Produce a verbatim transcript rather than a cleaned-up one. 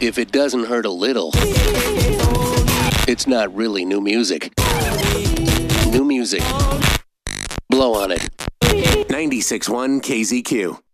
If it doesn't hurt a little, it's not really new music. New music. Blow on it. ninety-six point one K Z Q.